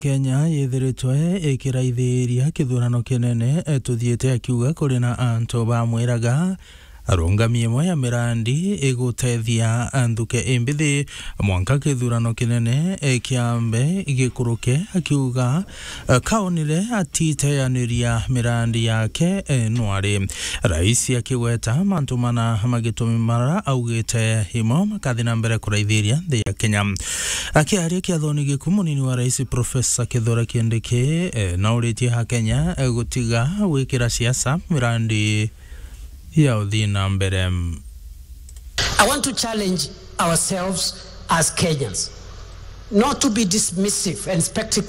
Kenya yethiritwe ikiraithiria kithurano kinene tuthiete akiuga kuri na anto bamwiraga arungamie imwe ya mirandi igutethia anthuke imbithi mwanka kithurano kinene kiambe igikuruke akiuga kaonire atiteaniria mirandi yake nwari rais akiweta mantumana magitumimara augite himo makathina mbere kuraithiria thi ya Kenya akiaria kiathoni gikumuni wa rais Professor Kithure Kindiki na uritie ha Kenya gutiga wikira siasa mirandi ya udhina mbere. I want to challenge ourselves as Kenyans not to be dismissive and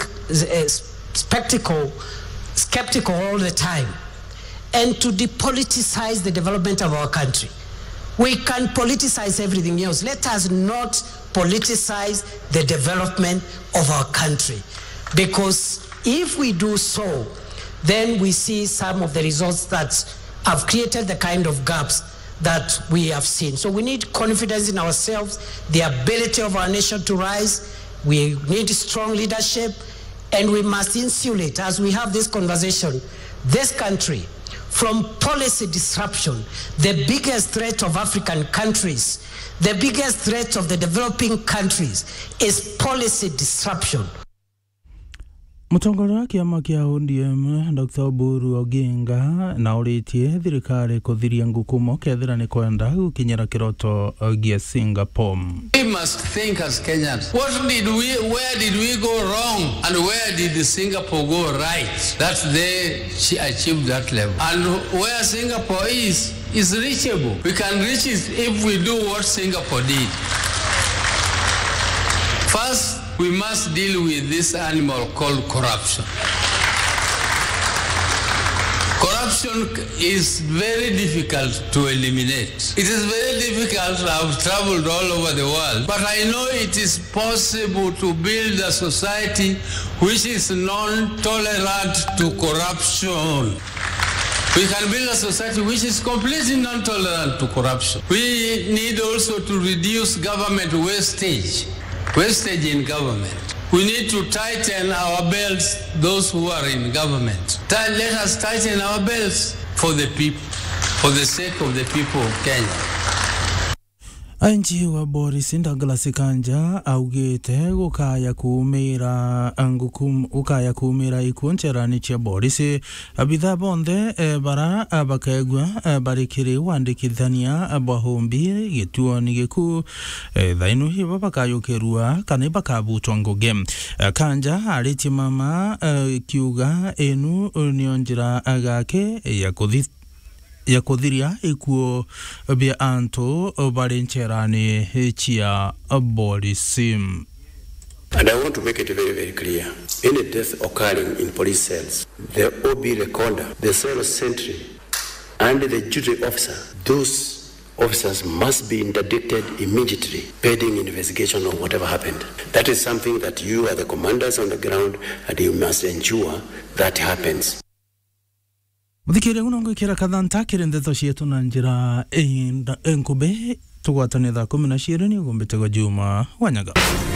skeptical all the time and to depoliticize the development of our country. We can politicize everything else. Let us not politicize the development of our country, because if we do so, then we see some of the results that have created the kind of gaps that we have seen. So we need confidence in ourselves, the ability of our nation to rise. We need strong leadership, and we must insulate, as we have this conversation, this country from policy disruption. The biggest threat of African countries, the biggest threat of the developing countries is policy disruption. Mutongoria kiama kia ODM Dr. Oburu Oginga na uritie thirikari kuthiria ngukumo kethira ni kwenda gukinyira kiroto gia Singapore. We must think as Kenyans. Where did we go wrong and where did Singapore go right? That's she achieved that level. And where Singapore is reachable. We can reach it if we do what Singapore did. First, we must deal with this animal called corruption. Corruption is very difficult to eliminate. It is very difficult. I've traveled all over the world, but I know it is possible to build a society which is non-tolerant to corruption. We can build a society which is completely non-tolerant to corruption. We need also to reduce government wastage in government. We need to tighten our belts, those who are in government. Let us tighten our belts for the people, for the sake of the people of Kenya. Anji wa Boris Ndagala Kanja augite gukaya kumira ikuncherani chia Boris abitha bonde bara abakegwa barikiri wandikithania bahombi gituoni giku thainu hiba bakayukerua kana bakabutwa ngoge Kanja aritimama kiuga enu nionjira agake ya kuthiria ikuo bia anto barencherani chia Boris. And I want to make it very, very clear. Any death occurring in police cells, the OB recorder, the cell sentry, and the duty officer, those officers must be interdicted immediately, pending investigation of whatever happened. That is something that you are the commanders on the ground, and you must ensure that happens. Muthikire unongo kira kadhanta kirendeto cietu na njira enkube tugwatane thaa 12 ni ugombete kwa Juma Wanyaga.